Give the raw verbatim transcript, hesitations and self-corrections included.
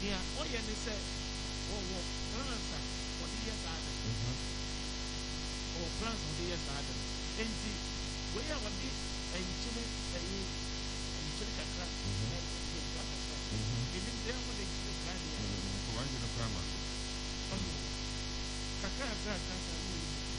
nea ɔyɛ ne sɛ ɔwɔ plans a ɔde yɛ saa de ɔwɔ plans a ɔde yɛ saa de enti wei a wɔde nkyene ɛyi nkyene kakra ɛyɛ kakra enim dɛ wɔde nkyene kakra deɛ wɔayɛ no kora ma kakra kakra kakra